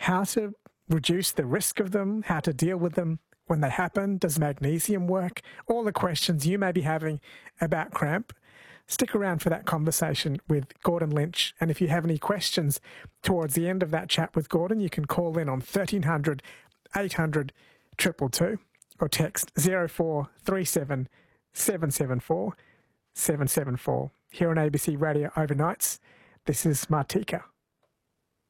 how to reduce the risk of them, how to deal with them when they happen. Does magnesium work? All the questions you may be having about cramp. Stick around for that conversation with Gordon Lynch. And if you have any questions towards the end of that chat with Gordon, you can call in on 1300 800 222 or text 0437 774 774. Here on ABC Radio Overnights, this is Martika.